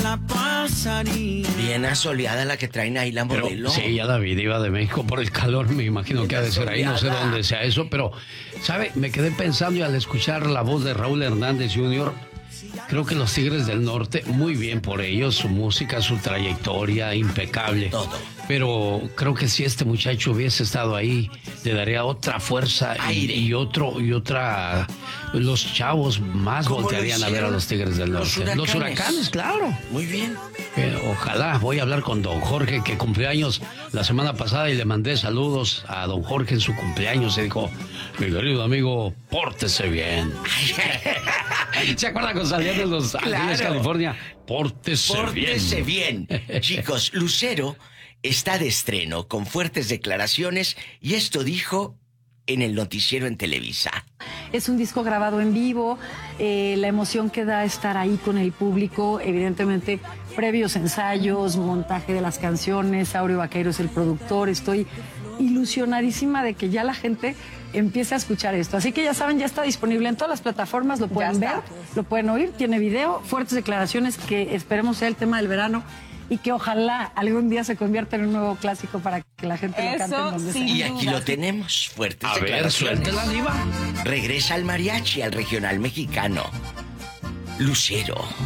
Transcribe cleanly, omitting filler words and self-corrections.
la pasaría. Bien asoleada la que traen ahí la modelo. Sí, ya David iba de México por el calor, me imagino bien que ha de ser ahí, no sé dónde sea eso, pero, ¿sabe? Me quedé pensando y al escuchar la voz de Raúl Hernández Jr., creo que los Tigres del Norte, muy bien por ellos, su música, su trayectoria, impecable. Todo. Pero creo que si este muchacho hubiese estado ahí, le daría otra fuerza y otra. Los chavos más voltearían a ver a los Tigres del Norte. Los huracanes, claro. Muy bien. Ojalá, voy a hablar con don Jorge, que cumplió años la semana pasada y le mandé saludos a don Jorge en su cumpleaños. Y dijo, mi querido amigo, pórtese bien. ¿Se acuerdan cuando salían de Los Ángeles, California? Pórtese bien. Chicos, Lucero está de estreno con fuertes declaraciones y esto dijo en el noticiero en Televisa. Es un disco grabado en vivo, la emoción que da estar ahí con el público, evidentemente previos ensayos, montaje de las canciones, Aureo Vaqueiro es el productor, estoy ilusionadísima de que ya la gente empiece a escuchar esto. Así que ya saben, ya está disponible en todas las plataformas, lo pueden ver, lo pueden oír, tiene video, fuertes declaraciones que esperemos sea el tema del verano y que ojalá algún día se convierta en un nuevo clásico para que la gente lo cante en donde sea. Y aquí lo tenemos, fuertes declaraciones. Suéltela, diva. Regresa al mariachi, al regional mexicano. Lucero.